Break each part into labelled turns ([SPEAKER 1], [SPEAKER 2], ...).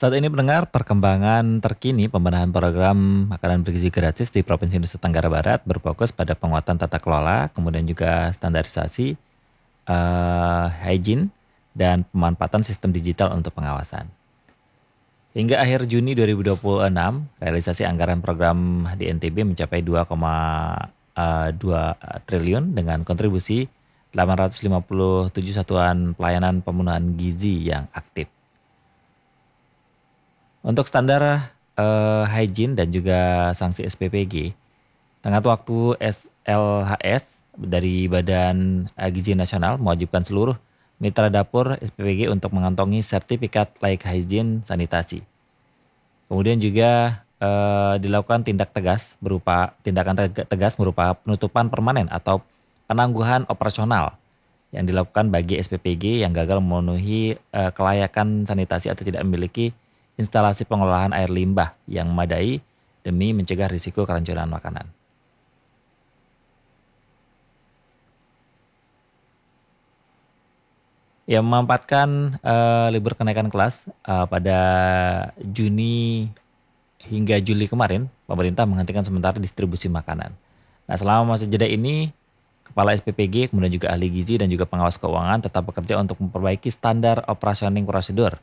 [SPEAKER 1] Saat ini mendengar perkembangan terkini pembenahan program makanan bergizi gratis di Provinsi Nusa Tenggara Barat berfokus pada penguatan tata kelola, kemudian juga standarisasi, hygiene, dan pemanfaatan sistem digital untuk pengawasan. Hingga akhir Juni 2026, realisasi anggaran program di NTB mencapai 2,2 triliun dengan kontribusi 857 satuan pelayanan pemenuhan gizi yang aktif. Untuk standar hygiene dan juga sanksi SPPG, tenggat waktu SLHS dari Badan Gizi Nasional mewajibkan seluruh mitra dapur SPPG untuk mengantongi sertifikat layak hygiene sanitasi. Kemudian juga dilakukan tindakan tegas berupa penutupan permanen atau penangguhan operasional yang dilakukan bagi SPPG yang gagal memenuhi kelayakan sanitasi atau tidak memiliki instalasi pengolahan air limbah yang memadai demi mencegah risiko keracunan makanan. Yang memanfaatkan libur kenaikan kelas pada Juni hingga Juli kemarin, pemerintah menghentikan sementara distribusi makanan. Nah, selama masa jeda ini, Kepala SPPG, kemudian juga ahli gizi dan juga pengawas keuangan tetap bekerja untuk memperbaiki standar operasional prosedur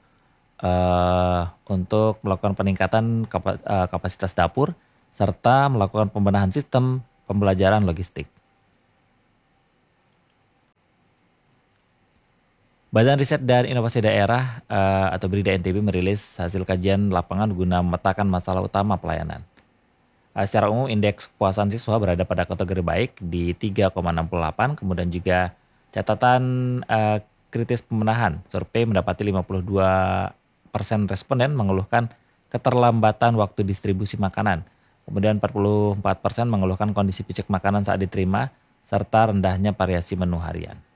[SPEAKER 1] untuk melakukan peningkatan kapasitas dapur serta melakukan pembenahan sistem pembelajaran logistik. Badan Riset dan Inovasi Daerah atau BRIDA NTB merilis hasil kajian lapangan guna memetakan masalah utama pelayanan. Secara umum indeks kepuasan siswa berada pada kategori baik di 3,68, kemudian juga catatan kritis pembenahan. Survei mendapati 52% responden mengeluhkan keterlambatan waktu distribusi makanan. Kemudian 44% mengeluhkan kondisi picek makanan saat diterima serta rendahnya variasi menu harian.